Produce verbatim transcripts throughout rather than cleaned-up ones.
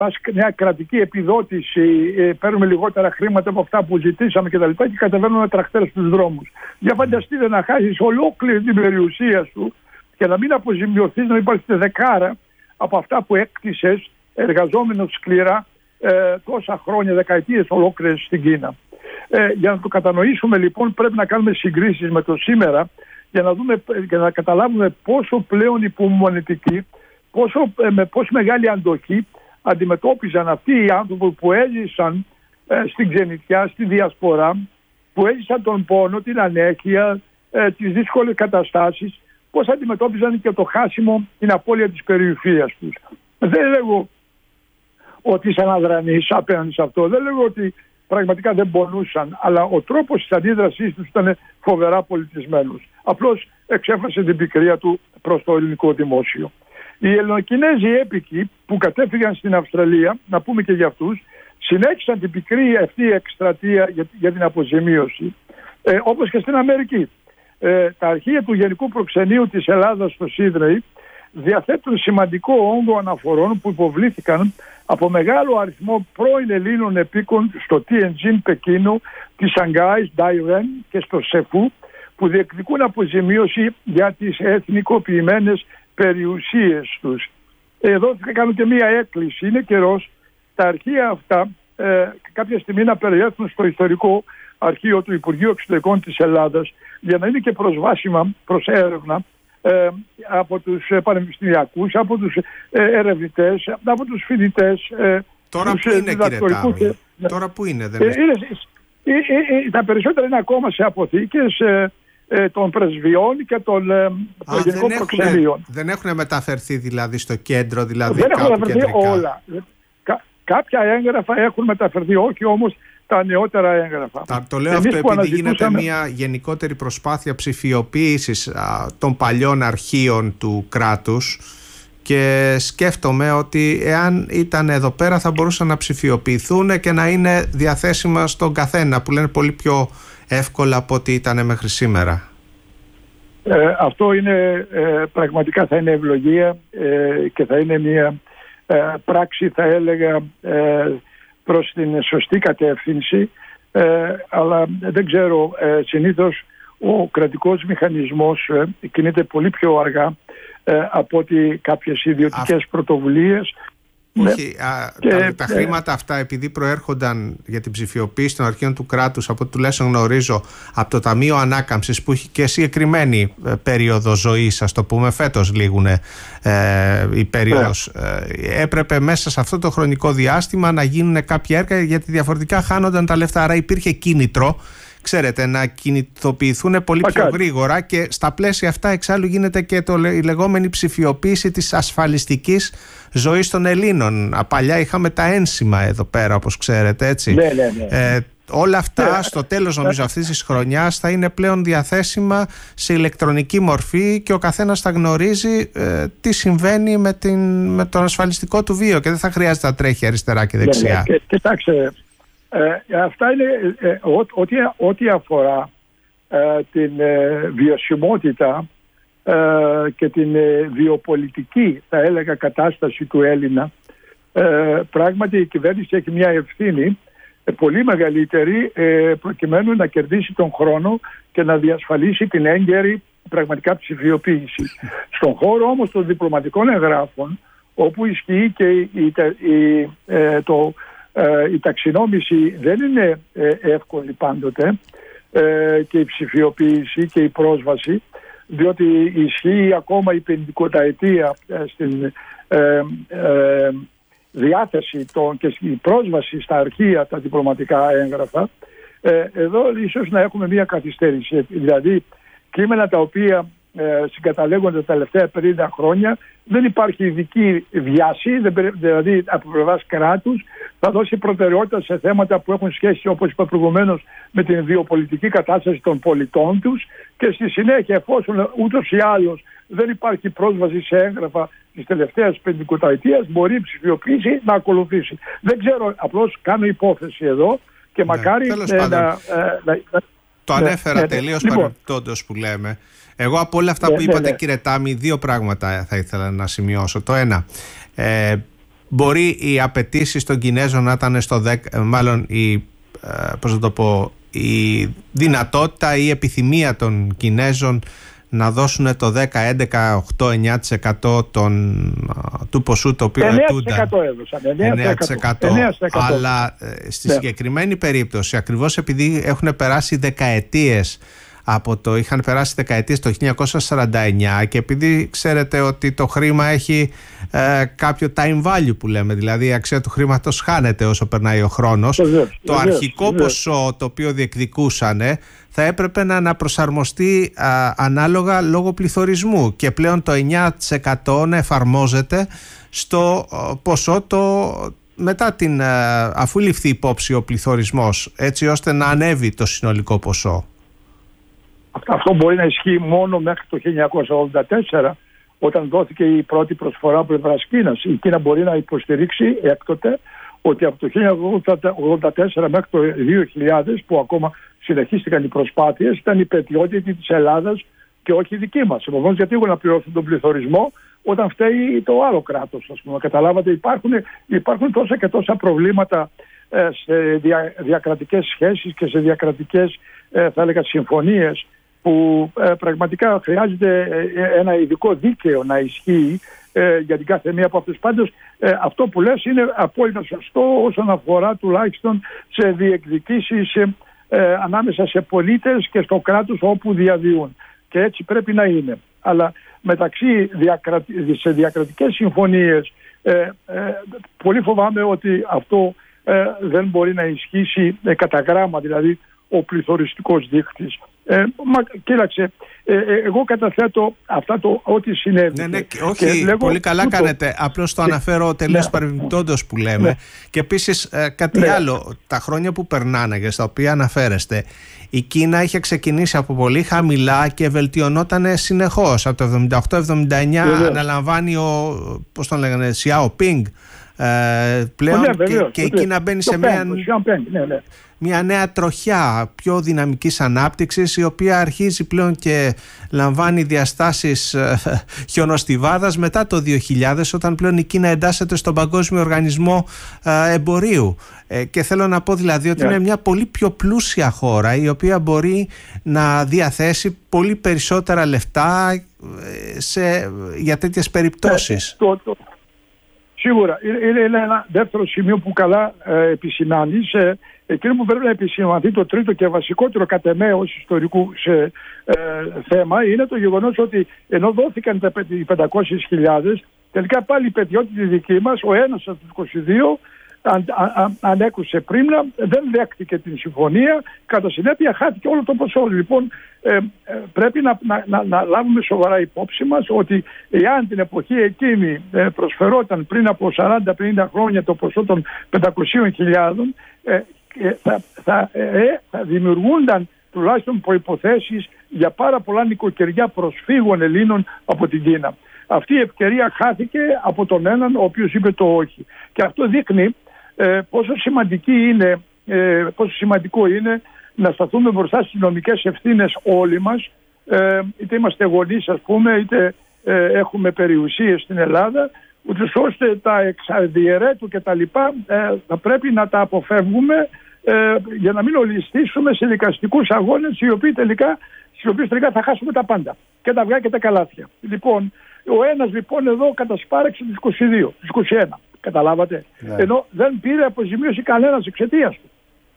μια κρατική επιδότηση, ε, παίρνουμε λιγότερα χρήματα από αυτά που ζητήσαμε κτλ. Και, και κατεβαίνουμε τρακτέρ στους δρόμους. Για φανταστείτε να χάσεις ολόκληρη την περιουσία σου και να μην αποζημιωθείς, να μην πάρεις τη δεκάρα από αυτά που έκτισες εργαζόμενος σκληρά ε, τόσα χρόνια, δεκαετίες ολόκληρες στην Κίνα. Ε, για να το κατανοήσουμε λοιπόν πρέπει να κάνουμε συγκρίσεις με το σήμερα για να, δούμε, για να καταλάβουμε πόσο πλέον υπομονετικοί, πόσο, ε, με πόσο μεγάλη αντοχή αντιμετώπιζαν αυτοί οι άνθρωποι που έζησαν ε, στην ξενιτιά, στη διασπορά, που έζησαν τον πόνο, την ανέχεια, ε, τις δύσκολες καταστάσεις, πώς αντιμετώπιζαν και το χάσιμο, την απώλεια της περιουσίας τους. Δεν λέγω ότι ήσαν αδρανείς απέναντι σε αυτό, δεν λέγω ότι πραγματικά δεν πονούσαν, αλλά ο τρόπος της αντίδρασής τους ήταν φοβερά πολιτισμένος. Απλώς εξέφρασε την πικρία του προς το ελληνικό δημόσιο. Οι Ελληνοκινέζοι έπικοι που κατέφυγαν στην Αυστραλία, να πούμε και για αυτούς, συνέχισαν την πικρή αυτή εκστρατεία για, για την αποζημίωση, ε, όπως και στην Αμερική. Ε, τα αρχεία του Γενικού Προξενείου της Ελλάδας στο Σίδνεϊ διαθέτουν σημαντικό όγκο αναφορών που υποβλήθηκαν από μεγάλο αριθμό πρώην Ελλήνων επίκων στο Τιεντζίν Πεκίνο, τη Σανγκάης, Ντάιρεν και στο Σεφού, που διεκδικούν αποζημίωση για τις εθνικοποιημένες περιουσίες τους. Εδώ θα κάνω και μία έκκληση. Είναι καιρός τα αρχεία αυτά ε, κάποια στιγμή να περιέλθουν στο ιστορικό αρχείο του Υπουργείου Εξωτερικών της Ελλάδας για να είναι και προσβάσιμα προς έρευνα ε, από τους ε, πανεπιστημιακούς, από τους ε, ερευνητές, από τους φοιτητές. Ε, Τώρα τους, που είναι, κύριε Τάμι? Ε, Τώρα που είναι? Δεν ε, είναι ε, ε, ε, τα περισσότερα είναι ακόμα σε αποθήκες ε, ε, των πρεσβειών και των ε, γενικών προξενείων. Δεν έχουν μεταφερθεί δηλαδή στο κέντρο, δηλαδή δεν κάπου έχουν μεταφερθεί κεντρικά? όλα. Κα, κάποια έγγραφα έχουν μεταφερθεί, όχι όμως τα νεότερα έγγραφα. Τα, το λέω Εμείς αυτό επειδή γίνεται μια γενικότερη προσπάθεια ψηφιοποίησης α, των παλιών αρχείων του κράτους και σκέφτομαι ότι εάν ήταν εδώ πέρα θα μπορούσαν να ψηφιοποιηθούν και να είναι διαθέσιμα στον καθένα, που λένε πολύ πιο εύκολα από ό,τι ήταν μέχρι σήμερα. Ε, αυτό είναι ε, πραγματικά θα είναι ευλογία ε, και θα είναι μια ε, πράξη, θα έλεγα, ε, προς την σωστή κατεύθυνση, ε, αλλά δεν ξέρω, ε, συνήθως ο κρατικός μηχανισμός ε, κινείται πολύ πιο αργά ε, από ότι κάποιες ιδιωτικές Α... πρωτοβουλίες. Όχι, ναι. α, και, τα, τα χρήματα αυτά επειδή προέρχονταν για την ψηφιοποίηση των αρχείων του κράτους, από ό,τι τουλάχιστον γνωρίζω, από το Ταμείο Ανάκαμψης που έχει και συγκεκριμένη ε, περίοδο ζωής, ας το πούμε φέτος λίγουνε ε, η περίοδος, ε, έπρεπε μέσα σε αυτό το χρονικό διάστημα να γίνουν κάποια έργα, γιατί διαφορετικά χάνονταν τα λεφτά, άρα υπήρχε κίνητρο, ξέρετε, να κινητοποιηθούν πολύ Μακάρι. πιο γρήγορα, και στα πλαίσια αυτά εξάλλου γίνεται και το, η λεγόμενη ψηφιοποίηση της ασφαλιστικής ζωής των Ελλήνων. Παλιά είχαμε τα ένσημα εδώ πέρα, όπως ξέρετε, έτσι. Ναι, ναι, ναι. Ε, όλα αυτά ναι. στο τέλος νομίζω αυτής της χρονιάς θα είναι πλέον διαθέσιμα σε ηλεκτρονική μορφή και ο καθένας θα γνωρίζει ε, τι συμβαίνει με, την, με τον ασφαλιστικό του βίο και δεν θα χρειάζεται να τρέχει αριστερά και δεξιά. Ναι, ναι. Και, κοιτάξτε, Ε, αυτά είναι ε, ό, ό,τι, ό,τι αφορά ε, την ε, βιωσιμότητα ε, και την ε, βιοπολιτική, θα έλεγα, κατάσταση του Έλληνα. Ε, πράγματι η κυβέρνηση έχει μια ευθύνη ε, πολύ μεγαλύτερη ε, προκειμένου να κερδίσει τον χρόνο και να διασφαλίσει την έγκαιρη πραγματικά ψηφιοποίηση. Στον χώρο όμως των διπλωματικών εγγράφων, όπου ισχύει και η, η, η, ε, το η ταξινόμηση δεν είναι εύκολη πάντοτε, και η ψηφιοποίηση και η πρόσβαση, διότι ισχύει ακόμα η πενηκονταετία στην διάθεση των, και η πρόσβαση στα αρχεία, τα διπλωματικά έγγραφα. Εδώ ίσως να έχουμε μια καθυστέρηση, δηλαδή κείμενα τα οποία Ε, συγκαταλέγονται τα τελευταία πενήντα χρόνια, δεν υπάρχει ειδική βιάση, δηλαδή από πλευράς κράτους θα δώσει προτεραιότητα σε θέματα που έχουν σχέση, όπως είπα προηγουμένως, με την βιοπολιτική κατάσταση των πολιτών τους, και στη συνέχεια, εφόσον ούτως ή άλλως δεν υπάρχει πρόσβαση σε έγγραφα της τελευταίας πενηκονταετίας, μπορεί η ψηφιοποίηση να ακολουθήσει. Δεν ξέρω, απλώς κάνω υπόθεση εδώ και ναι, μακάρι ε, να, να, να... Το ανέφερα ναι, τελείως λοιπόν, παρεμπιπτόντως που λέμε. Εγώ από όλα αυτά ναι, που είπατε, ναι, ναι. κύριε Τάμι, δύο πράγματα θα ήθελα να σημειώσω. Το ένα, ε, μπορεί οι απαιτήσεις των Κινέζων να ήταν στο δέκα, μάλλον η, πώς να το πω, η δυνατότητα ή η επιθυμία των Κινέζων να δώσουν το δέκα, έντεκα, οκτώ, εννιά τοις εκατό των, του ποσού το οποίο ετούνταν. εννιά τοις εκατό έδωσαν, εννιά τοις εκατό. Αλλά στη ναι. συγκεκριμένη περίπτωση, ακριβώς επειδή έχουν περάσει δεκαετίες από το, είχαν περάσει δεκαετίες το χίλια εννιακόσια σαράντα εννιά και επειδή ξέρετε ότι το χρήμα έχει ε, κάποιο time value που λέμε, δηλαδή η αξία του χρήματος χάνεται όσο περνάει ο χρόνος, βεβαίως, το βεβαίως, αρχικό βεβαίως. ποσό το οποίο διεκδικούσανε θα έπρεπε να αναπροσαρμοστεί α, ανάλογα λόγω πληθωρισμού και πλέον το εννιά τοις εκατό να εφαρμόζεται στο ποσό το μετά την, αφού ληφθεί υπόψη ο πληθωρισμός, έτσι ώστε να ανέβει το συνολικό ποσό. Αυτό μπορεί να ισχύει μόνο μέχρι το χίλια εννιακόσια ογδόντα τέσσερα, όταν δόθηκε η πρώτη προσφορά από πλευράς Κίνας. Η Κίνα μπορεί να υποστηρίξει έκτοτε ότι από το χίλια εννιακόσια ογδόντα τέσσερα μέχρι το δύο χιλιάδες, που ακόμα συνεχίστηκαν οι προσπάθειες, ήταν η πετιότητα της Ελλάδας και όχι η δική μας. Επομένως, γιατί εγώ να πληρώσω τον πληθωρισμό όταν φταίει το άλλο κράτος, ας πούμε. Καταλάβατε, υπάρχουν, υπάρχουν τόσα και τόσα προβλήματα ε, σε δια, διακρατικές σχέσεις και σε διακρατικές ε, θα έλεγα συμφωνίες, που ε, πραγματικά χρειάζεται ε, ένα ειδικό δίκαιο να ισχύει ε, για την κάθε μία από αυτές. Πάντως ε, αυτό που λες είναι απόλυτα σωστό όσον αφορά τουλάχιστον σε διεκδικήσεις ε, ε, ανάμεσα σε πολίτες και στο κράτος όπου διαδιούν. Και έτσι πρέπει να είναι. Αλλά μεταξύ διακρατι... σε διακρατικές συμφωνίες ε, ε, πολύ φοβάμαι ότι αυτό ε, δεν μπορεί να ισχύσει ε, κατά γράμμα, δηλαδή ο πληθωριστικός δείκτης. Ε, μα, κοίταξε, ε, ε, εγώ καταθέτω αυτά το ό,τι συνέβη. Ναι, ναι, όχι, λέγω, πολύ καλά τούτο. Κάνετε. Απλώς το αναφέρω τελείως ναι. παρεμπιπτόντως που λέμε. Ναι. Και επίσης ε, κάτι ναι. άλλο. Τα χρόνια που περνάνε και στα οποία αναφέρεστε, η Κίνα είχε ξεκινήσει από πολύ χαμηλά και βελτιωνόταν συνεχώς. Από το εβδομήντα οκτώ εβδομήντα εννιά yeah. αναλαμβάνει ο, πώς τον λέγανε, Σιάο Πινγκ. Ε, πλέον oh, ναι, βεβαίως, και, και η Κίνα μπαίνει σε μια, ναι, ναι. μια νέα τροχιά πιο δυναμικής ανάπτυξης, η οποία αρχίζει πλέον και λαμβάνει διαστάσεις ε, χιονοστιβάδας μετά το δύο χιλιάδες, όταν πλέον η Κίνα εντάσσεται στον Παγκόσμιο Οργανισμό ε, Εμπορίου. Ε, και θέλω να πω δηλαδή ότι yeah. είναι μια πολύ πιο πλούσια χώρα, η οποία μπορεί να διαθέσει πολύ περισσότερα λεφτά ε, σε, για τέτοιες περιπτώσεις. Yeah, το, το. Σίγουρα. Είναι, είναι ένα δεύτερο σημείο που καλά ε, επισημάνεις. Ε, εκείνο που πρέπει να επισημανθεί, το τρίτο και βασικότερο κατ' εμέ ως ιστορικού σε, ε, θέμα, είναι το γεγονός ότι ενώ δόθηκαν τα, οι πεντακόσιες χιλιάδες, τελικά πάλι η πετιότητα δική μας, ο ένας από τους είκοσι δύο, αν, αν, ανέκρουσε πρίμνα, δεν δέχτηκε την συμφωνία, κατά συνέπεια χάθηκε όλο το ποσό. Λοιπόν, ε, ε, πρέπει να, να, να, να λάβουμε σοβαρά υπόψη μας ότι εάν την εποχή εκείνη ε, προσφερόταν πριν από σαράντα πενήντα χρόνια το ποσό των πεντακοσίων χιλιάδων, ε, ε, θα, θα, ε, θα δημιουργούνταν τουλάχιστον προϋποθέσεις για πάρα πολλά νοικοκυριά προσφύγων Ελλήνων από την Κίνα. Αυτή η ευκαιρία χάθηκε από τον έναν ο οποίος είπε το όχι. Και αυτό δείχνει ε, πόσο, σημαντική είναι, ε, πόσο σημαντικό είναι να σταθούμε μπροστά στις νομικές ευθύνες όλοι μας, ε, είτε είμαστε γονείς, ας πούμε, είτε ε, έχουμε περιουσίες στην Ελλάδα, ούτως ώστε τα εξαδιαιρέτου και τα λοιπά ε, θα πρέπει να τα αποφεύγουμε ε, για να μην ολιστήσουμε σε δικαστικούς αγώνες οι οποίοι τελικά, στις οποίες τελικά θα χάσουμε τα πάντα, και τα αυγά και τα καλάθια. Λοιπόν, ο ένας λοιπόν εδώ κατασπάρεξε τους είκοσι δύο, τους είκοσι ένα. Καταλάβατε. Ναι. Ενώ δεν πήρε αποζημίωση κανένας εξαιτίας του.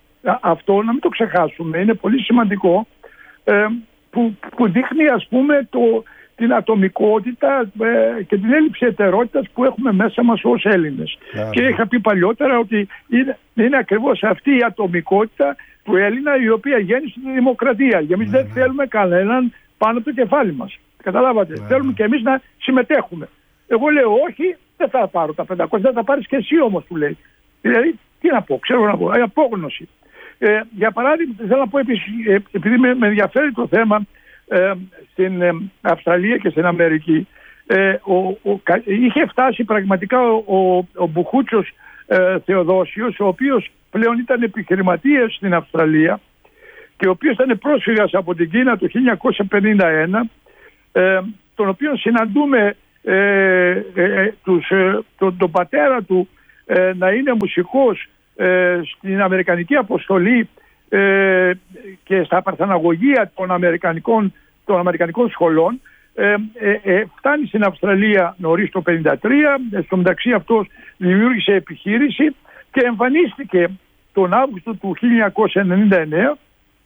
Αυτό να μην το ξεχάσουμε. Είναι πολύ σημαντικό, ε, που, που δείχνει, ας πούμε, το, την ατομικότητα ε, και την έλλειψη ετερότητας που έχουμε μέσα μας ως Έλληνες. Ναι. Και είχα πει παλιότερα ότι είναι, είναι ακριβώς αυτή η ατομικότητα του Έλληνα, η οποία γέννησε τη δημοκρατία. Και εμείς ναι, δεν ναι. θέλουμε κανέναν πάνω από το κεφάλι μας. Καταλάβατε. Ναι. Θέλουμε και εμείς να συμμετέχουμε. Εγώ λέω όχι, δεν θα πάρω τα πεντακόσια, δεν θα πάρεις και εσύ όμως, του λέει. Δηλαδή, τι να πω, ξέρω να πω, η απόγνωση. Ε, για παράδειγμα, θέλω να πω, ε, επειδή με, με ενδιαφέρει το θέμα ε, στην ε, Αυστραλία και στην Αμερική, ε, ο, ο, είχε φτάσει πραγματικά ο, ο, ο Μπουχούτσος ε, Θεοδόσιος, ο οποίος πλέον ήταν επιχειρηματίας στην Αυστραλία και ο οποίος ήταν πρόσφυγας από την Κίνα το χίλια εννιακόσια πενήντα ένα, ε, τον οποίο συναντούμε ε, ε, τους, ε, τον, τον πατέρα του ε, να είναι μουσικός ε, στην Αμερικανική αποστολή ε, και στα παρθαναγωγεία των Αμερικανικών, των Αμερικανικών σχολών. Ε, ε, ε, φτάνει στην Αυστραλία νωρίς το χίλια εννιακόσια πενήντα τρία. Στο μεταξύ αυτός δημιούργησε επιχείρηση και εμφανίστηκε τον Αύγουστο του χίλια εννιακόσια ενενήντα εννέα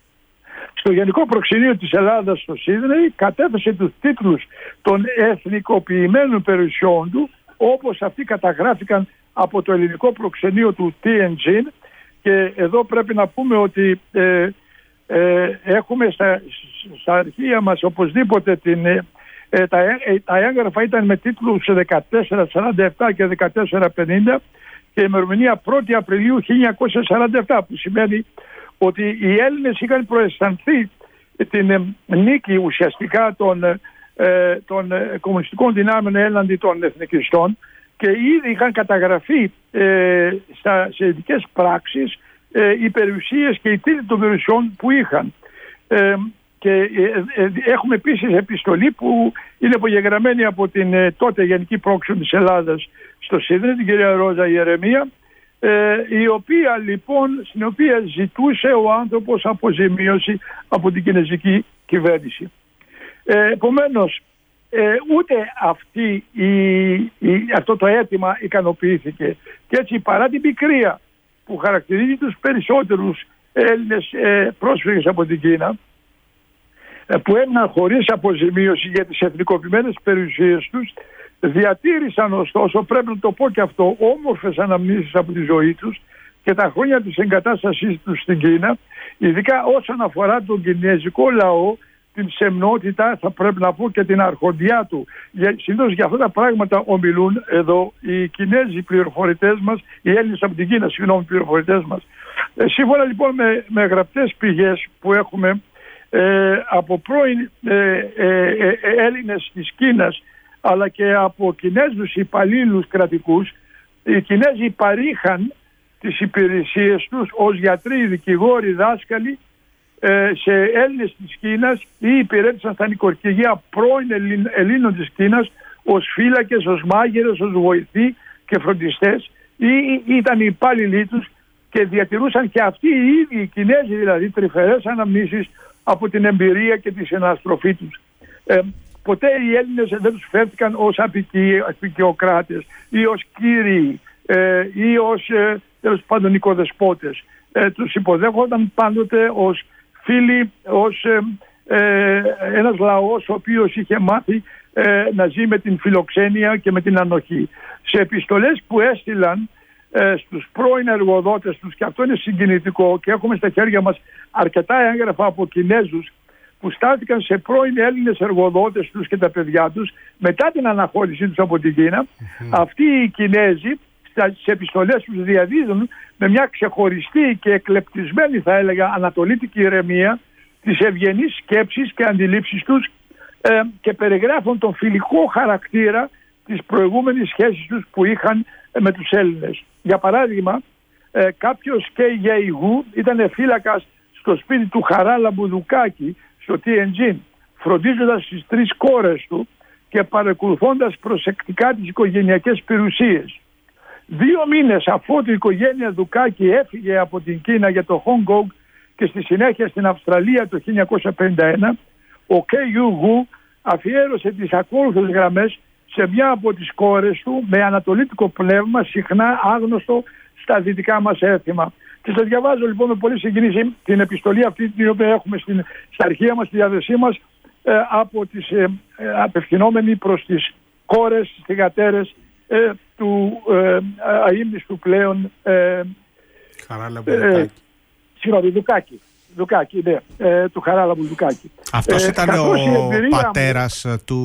στο Γενικό Προξενείο της Ελλάδας στο Σίδνεϊ, κατέθεσε τους τίτλους των εθνικοποιημένων περιουσιών του όπως αυτοί καταγράφηκαν από το ελληνικό προξενείο του τι εν τζι, και εδώ πρέπει να πούμε ότι ε, ε, έχουμε στα, στα αρχεία μας οπωσδήποτε την, ε, τα, ε, τα έγγραφα ήταν με τίτλους δεκατέσσερα σαράντα επτά και δεκατέσσερα πενήντα και ημερομηνία πρώτη Απριλίου χίλια εννιακόσια σαράντα επτά, που σημαίνει ότι οι Έλληνες είχαν προαισθανθεί την ε, νίκη ουσιαστικά των, ε, των ε, κομμουνιστικών δυνάμεων έναντι των εθνικιστών και ήδη είχαν καταγραφεί ε, στα, σε ειδικές πράξεις ε, οι περιουσίες και οι τίτλοι των περιουσιών που είχαν. Ε, και ε, ε, έχουμε επίσης επιστολή που είναι απογεγραμμένη από την ε, τότε Γενική Πρόξενο της Ελλάδας στο Σίδνεϊ, την κυρία Ρόζα Ιερεμία, ε, η οποία λοιπόν, στην οποία ζητούσε ο άνθρωπος αποζημίωση από την κινεζική κυβέρνηση. Ε, επομένως, Ε, ούτε αυτή η, η, αυτό το αίτημα ικανοποιήθηκε, και έτσι παρά την πικρία που χαρακτηρίζει τους περισσότερους Έλληνες ε, πρόσφυγες από την Κίνα ε, που έμειναν χωρίς αποζημίωση για τις εθνικοποιημένες περιουσίες τους, διατήρησαν ωστόσο, πρέπει να το πω και αυτό, όμορφες αναμνήσεις από τη ζωή τους και τα χρόνια της εγκατάστασής τους στην Κίνα, ειδικά όσον αφορά τον κινέζικο λαό, την σεμνότητα, θα πρέπει να πω, και την αρχοντιά του. Συνήθως για αυτά τα πράγματα ομιλούν εδώ οι Κινέζοι πληροφορητές μας, οι Έλληνες από την Κίνα, συγγνώμη, πληροφορητές μας. Ε, σύμφωνα λοιπόν με, με γραπτές πηγές που έχουμε ε, από πρώην ε, ε, ε, Έλληνες της Κίνας, αλλά και από Κινέζους υπαλλήλους κρατικούς, οι Κινέζοι παρήχαν τις υπηρεσίες τους ως γιατροί, δικηγόροι, δάσκαλοι σε Έλληνες της Κίνας ή υπηρέτησαν στα νοικοκυριά πρώην Ελλήνων της Κίνας ως φύλακες, ως μάγειρες, ως βοηθοί και φροντιστές, ή ήταν οι υπάλληλοι τους και διατηρούσαν και αυτοί οι ίδιοι οι Κινέζοι δηλαδή τρυφερές αναμνήσεις από την εμπειρία και τη συναστροφή τους. Ε, ποτέ οι Έλληνες δεν τους φέρθηκαν ως απικιοκράτες ή ως κύριοι ε, ή ως ε, τέλος πάντων οικοδεσπότες. Ε, τους υποδέχονταν πάντοτε ως φίλοι, ως ε, ε, ένας λαός ο οποίος είχε μάθει ε, να ζει με την φιλοξένεια και με την ανοχή. Σε επιστολές που έστειλαν ε, στους πρώην εργοδότες τους, και αυτό είναι συγκινητικό και έχουμε στα χέρια μας αρκετά έγγραφα από Κινέζους που στάθηκαν σε πρώην Έλληνες εργοδότες τους και τα παιδιά τους μετά την αναχώρησή τους από την Κίνα, mm-hmm. αυτοί οι Κινέζοι στις επιστολές τους διαδίδουν με μια ξεχωριστή και εκλεπτισμένη, θα έλεγα, ανατολίτικη ηρεμία τις ευγενείς σκέψεις και αντιλήψεις τους ε, και περιγράφουν τον φιλικό χαρακτήρα της προηγούμενης σχέσης τους που είχαν ε, με τους Έλληνες. Για παράδειγμα, ε, κάποιος Κέι Γιέι Γου ήταν φύλακας στο σπίτι του Χαράλα Μπουδουκάκη στο τι εν τζι, φροντίζοντας τις τρεις κόρες του και παρακολουθώντας προσεκτικά τις οικογενειακές περιουσίες. Δύο μήνες αφού η οικογένεια Δουκάκη έφυγε από την Κίνα για το Χονγκ Κονγκ και στη συνέχεια στην Αυστραλία το χίλια εννιακόσια πενήντα ένα, ο Κέι Γιου Γου αφιέρωσε τις ακόλουθες γραμμές σε μια από τις κόρες του με ανατολίτικο πνεύμα, συχνά άγνωστο στα δυτικά μας έθιμα. Και σας διαβάζω λοιπόν με πολύ συγκίνηση την επιστολή αυτή, την οποία έχουμε στην, στα αρχεία μας, στη διάθεσή μας, ε, από τις ε, ε, απευθυνόμενοι προς τις κόρες, τις θυγατέρες ε, του ε, αείμνηστου πλέον ε, Χαράλαμπου Δουκάκη. Ε, συγγνώμη, Δουκάκη. Δουκάκη, ναι, ε, του Χαράλαμπου Δουκάκη. Αυτός ε, ήταν ο πατέρας μου... του,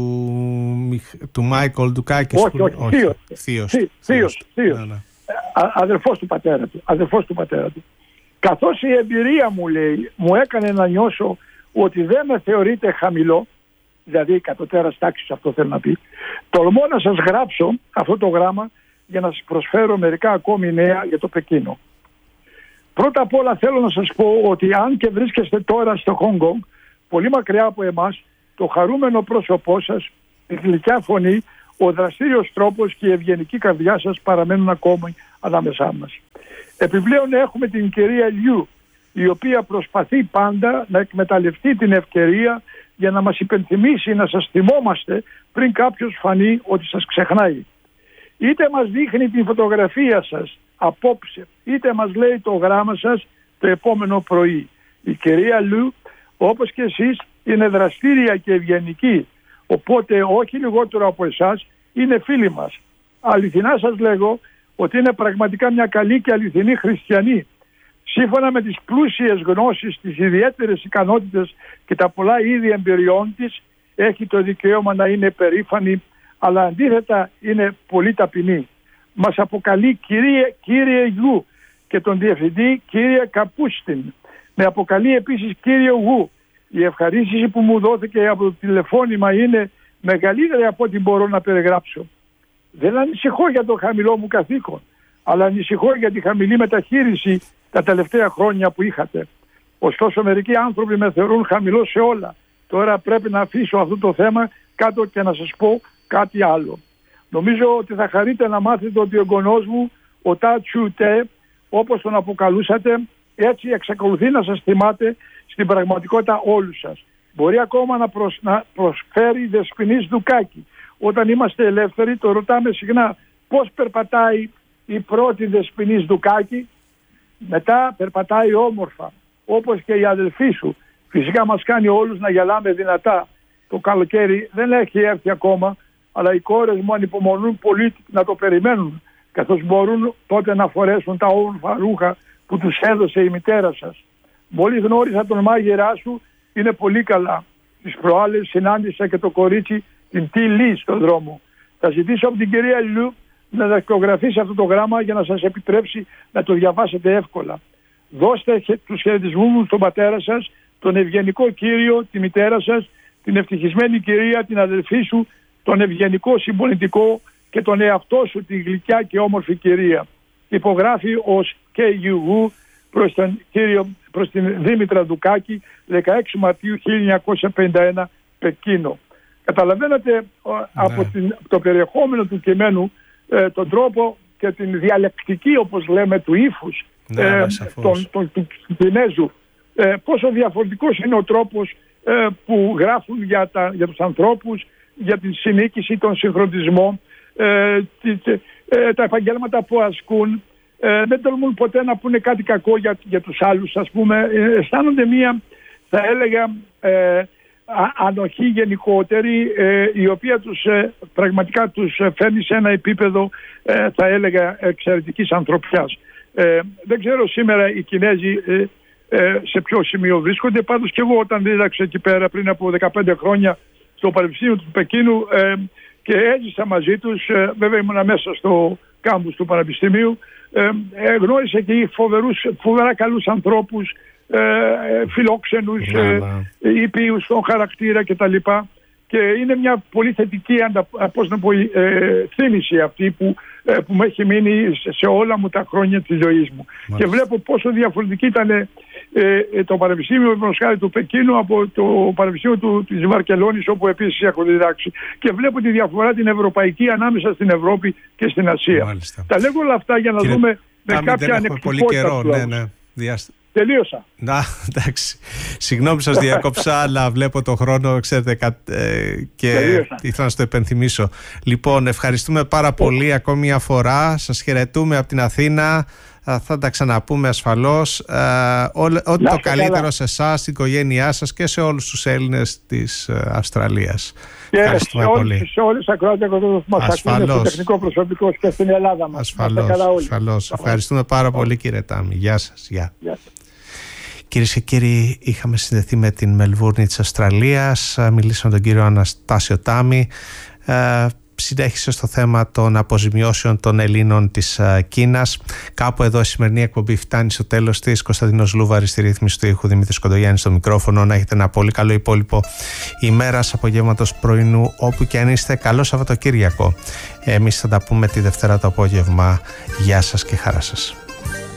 του Μάικολ Δουκάκη. Όχι, όχι, όχι, θείος. Θείος. Θείος, θείος. Ναι, ναι. Α, αδερφός του πατέρα του, αδερφός του πατέρα του. Καθώς η εμπειρία μου, λέει, μου έκανε να νιώσω ότι δεν με θεωρείται χαμηλό, δηλαδή κατωτέρας τάξης, αυτό θέλω να πει, τολμώ να σας γράψω αυτό το γράμμα για να σας προσφέρω μερικά ακόμη νέα για το Πεκίνο. Πρώτα απ' όλα θέλω να σας πω ότι αν και βρίσκεστε τώρα στο Χονγκ Κονγκ, πολύ μακριά από εμάς, το χαρούμενο πρόσωπό σας, η γλυκιά φωνή, ο δραστήριος τρόπος και η ευγενική καρδιά σας παραμένουν ακόμη ανάμεσά μας. Επιπλέον έχουμε την κυρία Λιού, η οποία προσπαθεί πάντα να εκμεταλλευτεί την ευκαιρία για να μας υπενθυμίσει να σας θυμόμαστε πριν κάποιος φανεί ότι σας ξεχνάει. Είτε μας δείχνει την φωτογραφία σας απόψε, είτε μας λέει το γράμμα σας το επόμενο πρωί. Η κυρία Λιού, όπως και εσείς, είναι δραστήρια και ευγενική, οπότε όχι λιγότερο από εσάς είναι φίλοι μας. Αληθινά σας λέγω ότι είναι πραγματικά μια καλή και αληθινή χριστιανή. Σύμφωνα με τις πλούσιες γνώσεις, τις ιδιαίτερες ικανότητες και τα πολλά είδη εμπειριών της, έχει το δικαίωμα να είναι περήφανη, αλλά αντίθετα είναι πολύ ταπεινή. Μας αποκαλεί κύριε, κύριε Γιου και τον διευθυντή κύριε Καπούστιν. Με αποκαλεί επίσης κύριε Γου. Η ευχαρίστηση που μου δόθηκε από το τηλεφώνημα είναι μεγαλύτερη από ό,τι μπορώ να περιγράψω. Δεν ανησυχώ για το χαμηλό μου καθήκον, αλλά ανησυχώ για τη χαμηλή μεταχείριση τα τελευταία χρόνια που είχατε. Ωστόσο, μερικοί άνθρωποι με θεωρούν χαμηλό σε όλα. Τώρα πρέπει να αφήσω αυτό το θέμα κάτω και να σας πω κάτι άλλο. Νομίζω ότι θα χαρείτε να μάθετε ότι ο εγγονός μου, ο Τάτσου Τε, όπως τον αποκαλούσατε, έτσι εξακολουθεί να σας θυμάται στην πραγματικότητα όλους σας. Μπορεί ακόμα να, προσ, να προσφέρει δεσποινής δουκάκι. Όταν είμαστε ελεύθεροι το ρωτάμε συχνά πώς περπατάει η πρώτη δεσποινής δουκάκι. Μετά περπατάει όμορφα, όπως και η αδελφή σου. Φυσικά μας κάνει όλους να γελάμε δυνατά. Το καλοκαίρι δεν έχει έρθει ακόμα, αλλά οι κόρες μου ανυπομονούν πολύ να το περιμένουν, καθώς μπορούν τότε να φορέσουν τα όμορφα ρούχα που τους έδωσε η μητέρα σας. Μόλις γνώρισα τον μάγειρά σου, είναι πολύ καλά. Τις προάλλες συνάντησα και το κορίτσι την Τι Λί στον δρόμο. Θα ζητήσω από την κυρία Λιού να δακτυλογραφήσει αυτό το γράμμα για να σας επιτρέψει να το διαβάσετε εύκολα. Δώστε τους χαιρετισμούς μου στον πατέρα σας, τον ευγενικό κύριο, τη μητέρα σας, την ευτυχισμένη κυρία, την αδελφή σου, τον ευγενικό συμπονητικό και τον εαυτό σου, τη γλυκιά και όμορφη κυρία. Υπογράφει ως και Γιουγού προς, τον κύριο, προς την Δήμητρα Δουκάκη, δεκαέξι Μαρτίου χίλια εννιακόσια πενήντα ένα, Πεκίνο. Καταλαβαίνετε ναι. από την, το περιεχόμενο του κειμένου, ε, τον τρόπο και την διαλεκτική, όπως λέμε, του ύφους ναι, ε, τον, τον, του Κινέζου. Ε, πόσο διαφορετικός είναι ο τρόπος ε, που γράφουν για, τα, για τους ανθρώπους, για την συνοίκηση, τον συγχρονισμό, ε, τη, ε, τα επαγγέλματα που ασκούν. Ε, δεν τολμούν ποτέ να πούνε κάτι κακό για, για τους άλλους, ας πούμε. Ε, αισθάνονται μία, θα έλεγα, ε, ανοχή γενικότερη, ε, η οποία τους, ε, πραγματικά τους φέρνει σε ένα επίπεδο, ε, θα έλεγα, εξαιρετικής ανθρωπιάς. Ε, δεν ξέρω σήμερα οι Κινέζοι ε, ε, σε ποιο σημείο βρίσκονται. Πάντως και εγώ όταν δίδαξα εκεί πέρα πριν από δεκαπέντε χρόνια στο Πανεπιστήμιο του Πεκίνου ε, και έζησα μαζί τους, ε, βέβαια ήμουν μέσα στο κάμπους του Πανεπιστημίου, ε, ε, γνώρισα και φοβερούς, φοβερά καλούς ανθρώπους, ε, φιλόξενους, ε, ήπιους στον χαρακτήρα κτλ. Και είναι μια πολύ θετική αντα, πώς να πω, ε, θύμηση αυτή που, ε, που με έχει μείνει σε όλα μου τα χρόνια της ζωής μου. Μάλιστα. Και βλέπω πόσο διαφορετική ήταν ε, ε, το Πανεπιστήμιο του Πεκίνου από το Πανεπιστήμιο του, της Βαρκελόνης, όπου επίσης έχω διδάξει. Και βλέπω τη διαφορά την ευρωπαϊκή ανάμεσα στην Ευρώπη και στην Ασία. Μάλιστα. Τα λέγω όλα αυτά για να Κύριε, δούμε με κάποια ανεκτικότητα. Ναι, ναι. Διάστα. Τελείωσα. Να, εντάξει. Συγγνώμη σας διακόψα, αλλά βλέπω το χρόνο, ξέρετε, και Τελείωσα. ήθελα να στο επενθυμίσω. Λοιπόν, ευχαριστούμε πάρα πολύ ακόμη μια φορά. Σας χαιρετούμε από την Αθήνα. Θα τα ξαναπούμε ασφαλώς. Ό,τι το καλύτερο καλά. σε εσάς, στην οικογένειά σας και σε όλους τους Έλληνες της Αυστραλίας. Και ευχαριστούμε σε πολύ. Όλους, σε όλες τις ακροάτες που μας ακούνε, στο τεχνικό προσωπικό και στην Ελλάδα μας. Ασφαλώς, ασφαλώς. Ευχαριστούμε πάρα πολύ, κύριε Τάμι. Γεια σας. Γεια. Γεια σας. Κυρίες και κύριοι, είχαμε συνδεθεί με την Μελβούρνη της Αυστραλίας. Μιλήσαμε με τον κύριο Αναστάσιο Τάμι. Ε, συνέχισε στο θέμα των αποζημιώσεων των Ελλήνων της Κίνας. Κάπου εδώ η σημερινή εκπομπή φτάνει στο τέλος της. Κωνσταντίνος Λούβαρης στη ρύθμιση του ήχου, Δημήτρης Κοντογιάννης στο μικρόφωνο. Να έχετε ένα πολύ καλό υπόλοιπο ημέρας, απογεύματος, πρωινού, όπου και αν είστε. Καλό Σαββατοκύριακο. Εμείς θα τα πούμε τη Δευτέρα το απόγευμα. Γεια σας και χαρά σας.